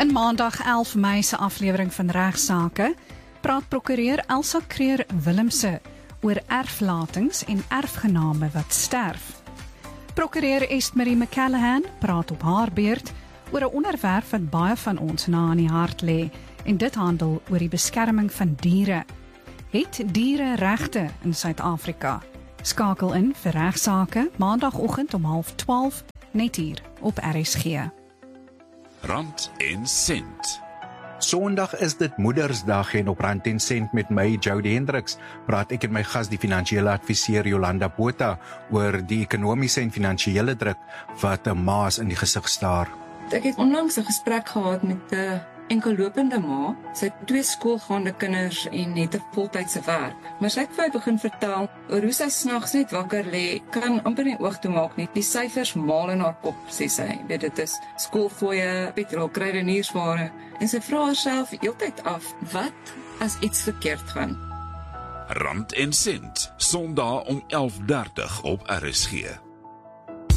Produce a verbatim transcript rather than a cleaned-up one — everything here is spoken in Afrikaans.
In Maandag elf Mei se aflewering van Regsake praat prokureur Elsa Creer-Willemse oor erflatings en erfgename wat sterf. Prokureur Estmarie McCallaghan praat op haar beurt oor 'n onderwerp wat baie van ons na aan die hart lê, en dit handel oor die beskerming van diere. Het diere regte in Suid-Afrika? Skakel in vir Regsake Maandagoggend om half twaalf net hier op R S G. Rand en Sent. Sondag is dit Moedersdag en op Rand en Sent met my, Jody Hendricks, praat ek en my gas, die finansiële adviseur Jolanda Botha, oor die ekonomiese en finansiële druk wat 'n maas in die gesig staar. Ek het onlangs 'n gesprek gehad met 'n enkellopende ma. Sy het twee skoolgaande kinders en het 'n voltydse werk. Maar sy het vir my begin vertel oor hoe sy snags net wakker lê, kan amper nie oog toe maak nie. Die syfers maal in haar kop, sê sy. Weet, dit is skoolfooie, petrol, kruideniersware. En sy vra haarself heeltyd af, wat as iets verkeerd gaan? Rand en Sent, Sondag om elf dertig op R S G.